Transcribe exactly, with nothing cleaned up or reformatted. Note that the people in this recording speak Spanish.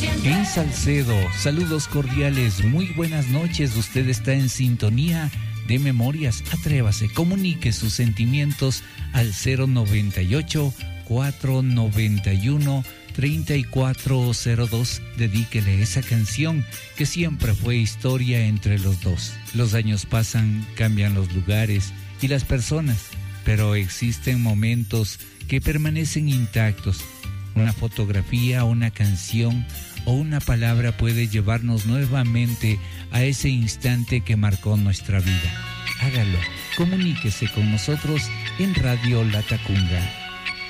En Salcedo, saludos cordiales, muy buenas noches. Usted está en sintonía de Memorias. Atrévase, comunique sus sentimientos al cero noventa y ocho, cuatrocientos noventa y uno, treinta y cuatro cero dos. Dedíquele esa canción que siempre fue historia entre los dos. Los años pasan, cambian los lugares y las personas, pero existen momentos que permanecen intactos. Una fotografía, una canción o una palabra puede llevarnos nuevamente a ese instante que marcó nuestra vida. Hágalo, comuníquese con nosotros en Radio Latacunga.